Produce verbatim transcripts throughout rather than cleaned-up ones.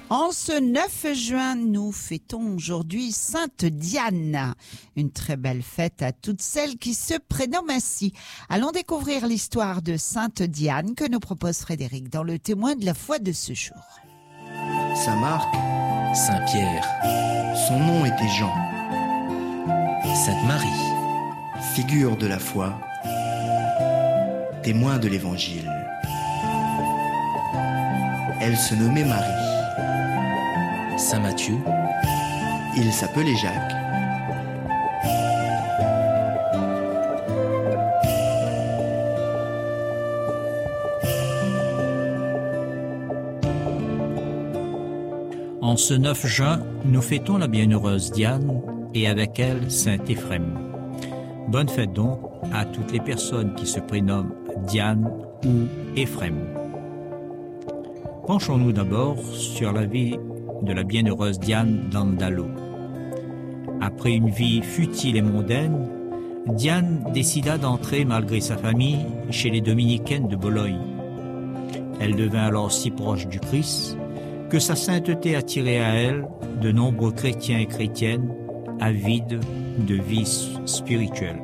En ce neuf juin, nous fêtons aujourd'hui Sainte Diane. Une très belle fête à toutes celles qui se prénomment ainsi. Allons découvrir l'histoire de Sainte Diane que nous propose Frédéric dans le témoin de la foi de ce jour. Sa marque, Saint-Pierre. son nom était Jean, Sainte Marie. figure de la foi, témoin de l'Évangile. Elle se nommait Marie. Saint Matthieu. Il s'appelait Jacques. En ce neuf juin, nous fêtons la bienheureuse Diane et avec elle Saint Éphrem. Bonne fête donc à toutes les personnes qui se prénomment Diane ou Éphrem. Penchons-nous d'abord sur la vie de la bienheureuse Diane d'Andalo. Après une vie futile et mondaine, Diane décida d'entrer malgré sa famille chez les dominicaines de Bologne. Elle devint alors si proche du Christ que sa sainteté attirait à elle de nombreux chrétiens et chrétiennes avides de vie spirituelle.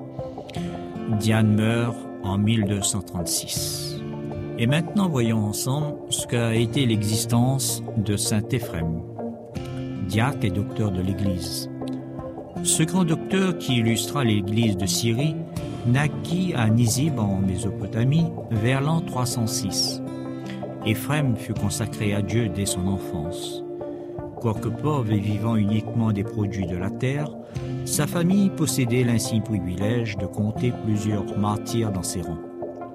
Diane meurt en mille deux cent trente-six. Et maintenant, voyons ensemble ce qu'a été l'existence de Saint Éphrem, diacre et docteur de l'Église. Ce grand docteur qui illustra l'Église de Syrie naquit à Nizib en Mésopotamie vers l'an trois cent six. Éphrem fut consacré à Dieu dès son enfance. Quoique pauvre et vivant uniquement des produits de la terre, sa famille possédait l'insigne privilège de compter plusieurs martyrs dans ses rangs.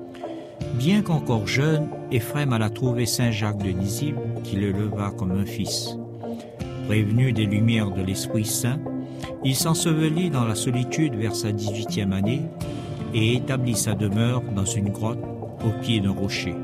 Bien qu'encore jeune, Éphrem alla trouver saint Jacques de Nizib, qui le leva comme un fils. Prévenu des lumières de l'Esprit Saint, il s'ensevelit dans la solitude vers sa dix-huitième année et établit sa demeure dans une grotte au pied d'un rocher.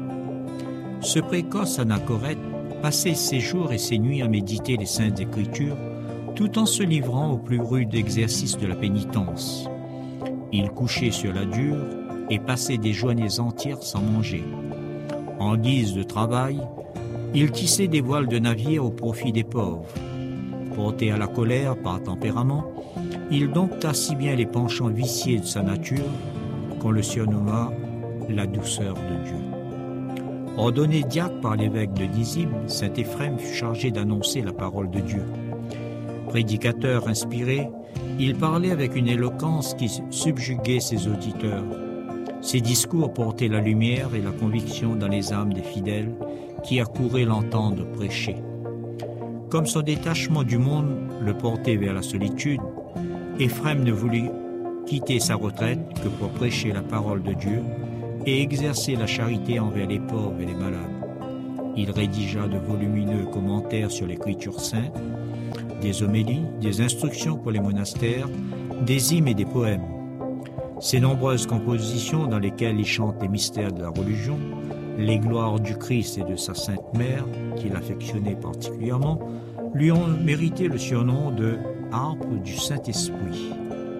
Ce précoce anachorète passait ses jours et ses nuits à méditer les saintes écritures, tout en se livrant au plus rude exercice de la pénitence. Il couchait sur la dure et passait des journées entières sans manger. En guise de travail, il tissait des voiles de navire au profit des pauvres. Porté à la colère par tempérament, il dompta si bien les penchants viciés de sa nature qu'on le surnomma la douceur de Dieu. Ordonné diacre par l'évêque de Nizib, saint Éphrem fut chargé d'annoncer la parole de Dieu. Prédicateur inspiré, il parlait avec une éloquence qui subjuguait ses auditeurs. Ses discours portaient la lumière et la conviction dans les âmes des fidèles qui accouraient l'entendre prêcher. Comme son détachement du monde le portait vers la solitude, Éphrem ne voulut quitter sa retraite que pour prêcher la parole de Dieu et exercer la charité envers les pauvres et les malades. Il rédigea de volumineux commentaires sur l'écriture sainte, des homélies, des instructions pour les monastères, des hymnes et des poèmes. Ses nombreuses compositions dans lesquelles il chante les mystères de la religion, les gloires du Christ et de sa Sainte Mère, qu'il affectionnait particulièrement, lui ont mérité le surnom de « harpe du Saint-Esprit ».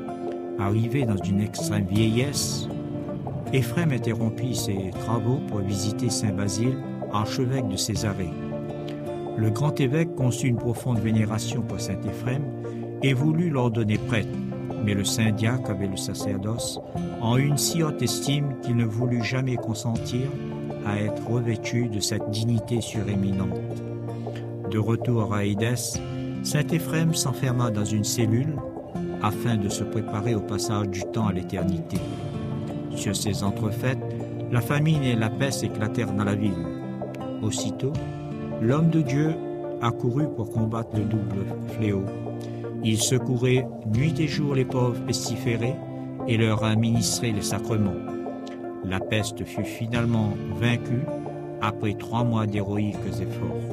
Arrivé dans une extrême vieillesse, Éphrem interrompit ses travaux pour visiter Saint Basile, archevêque de Césarée. Le grand évêque conçut une profonde vénération pour Saint Éphrem et voulut l'ordonner prêtre. Mais le saint diacre avait le sacerdoce en une si haute estime qu'il ne voulut jamais consentir à être revêtu de cette dignité suréminente. De retour à Édesse, saint Éphrem s'enferma dans une cellule afin de se préparer au passage du temps à l'éternité. Sur ces entrefaites, la famine et la peste éclatèrent dans la ville. Aussitôt, l'homme de Dieu accourut pour combattre le double fléau. Il secourait nuit et jour les pauvres pestiférés et leur administrait les sacrements. La peste fut finalement vaincue après trois mois d'héroïques efforts.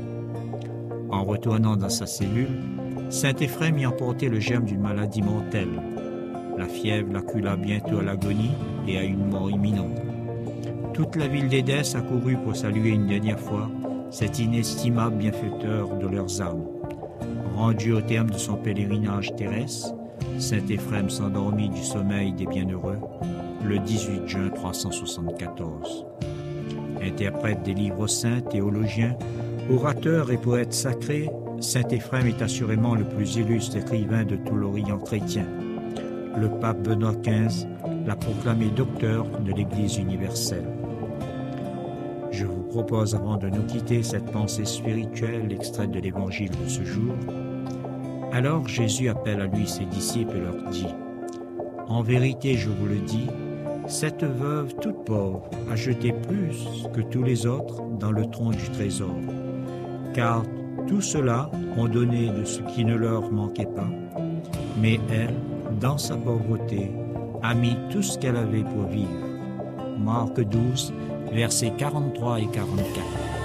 En retournant dans sa cellule, saint Éphrem y emportait le germe d'une maladie mortelle. La fièvre l'accula bientôt à l'agonie et à une mort imminente. Toute la ville d'Édesse accourut pour saluer une dernière fois cet inestimable bienfaiteur de leurs âmes. Rendu au terme de son pèlerinage terrestre, saint Éphrem s'endormit du sommeil des bienheureux le dix-huit juin trois cent soixante-quatorze. Interprète des livres saints, théologien, Orateur et poète sacré, saint Éphrem est assurément le plus illustre écrivain de tout l'Orient chrétien. Le pape Benoît quinze l'a proclamé docteur de l'Église universelle. Je vous propose, avant de nous quitter, cette pensée spirituelle extraite de l'Évangile de ce jour. Alors Jésus appelle à lui ses disciples et leur dit : « En vérité, je vous le dis, cette veuve toute pauvre a jeté plus que tous les autres dans le tronc du trésor, car tous ceux-là ont donné de ce qui ne leur manquait pas, mais elle, dans sa pauvreté, a mis tout ce qu'elle avait pour vivre. » Marc douze, versets quarante-trois et quarante-quatre.